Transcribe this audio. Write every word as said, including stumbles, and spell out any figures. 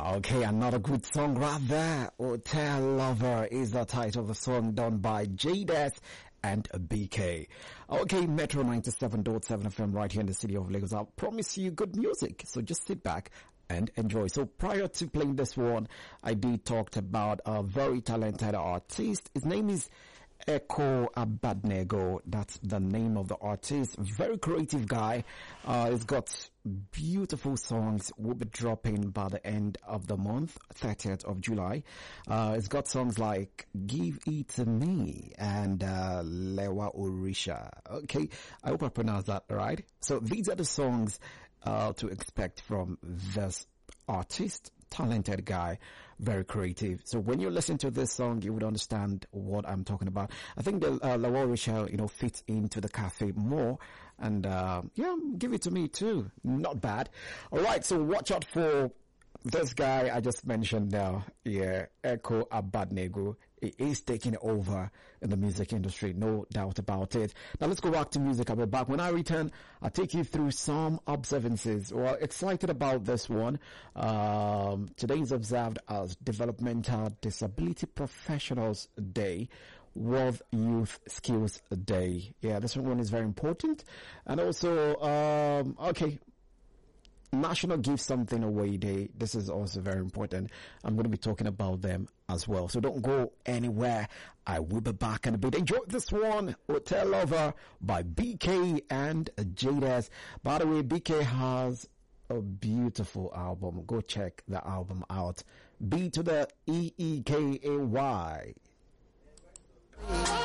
Okay, another good song right there. Hotel Lover is the title of the song, done by Jades and B K. Okay, Metro ninety-seven point seven F M right here in the city of Lagos. I promise you good music, so just sit back and enjoy. So prior to playing this one, I did talk about a very talented artist. His name is Echo Abadnego. That's the name of the artist. Very creative guy. Uh, he's got beautiful songs. Will be dropping by the end of the month, thirtieth of July. Uh, he's got songs like Give It to Me and uh, Lewa Orisha. Okay, I hope I pronounced that right. So these are the songs uh, to expect from this artist. Talented guy, very creative. So when you listen to this song, you would understand what I'm talking about. I think the uh, Lewa Orisha, you know, fits into the cafe more. And uh, yeah, give it to me too. Not bad. All right, so watch out for this guy I just mentioned now. Yeah, Echo Abadnego. He is taking over in the music industry, no doubt about it. Now let's go back to music. I'll be back. When I return, I'll take you through some observances. Well, excited about this one. Um, today is observed as Developmental Disability Professionals Day, World Youth Skills Day. Yeah, this one is very important. And also, um, okay, National Give Something Away Day. This is also very important. I'm going to be talking about them as well. So don't go anywhere. I will be back in a bit. Enjoy this one, Hotel Lover by B K and Jades. By the way, B K has a beautiful album. Go check the album out. B to the E E K A Y.